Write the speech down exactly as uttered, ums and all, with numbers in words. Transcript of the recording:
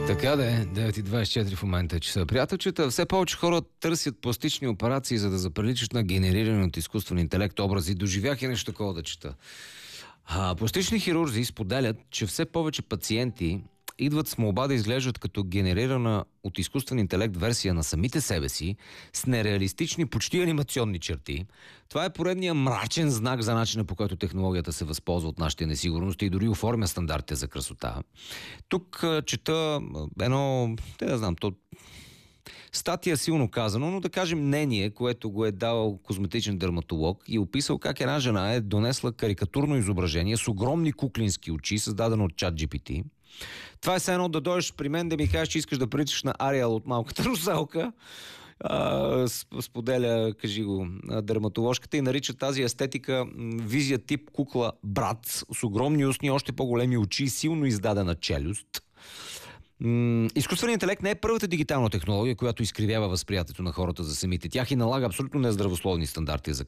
Така да е, девет и двадесет и четири в момента е часа. Приятелчета, все повече хора търсят пластични операции, за да заприличат на генериране от изкуствен интелект образи. Доживях и нещо такова да чета. А, пластични хирурзи споделят, че все повече пациенти идват с молба да изглеждат като генерирана от изкуствен интелект версия на самите себе си, с нереалистични, почти анимационни черти. Това е поредния мрачен знак за начина, по който технологията се възползва от нашите несигурности и дори оформя стандартите за красота. Тук чета едно, не да знам, то статия силно казано, но да кажем мнение, което го е дал козметичен дерматолог и описал как една жена е донесла карикатурно изображение с огромни куклински очи, създадено от чат джи пи ти. Това е все едно да дойдеш при мен да ми кажеш, че искаш да приличаш на Ариел от Малката русалка. А, споделя, кажи го, дерматоложката и нарича тази естетика визия тип кукла брат с огромни устни, още по-големи очи и силно издадена челюст. Изкуственият интелект не е първата дигитална технология, която изкривява възприятието на хората за самите тях и налага абсолютно нездравословни стандарти за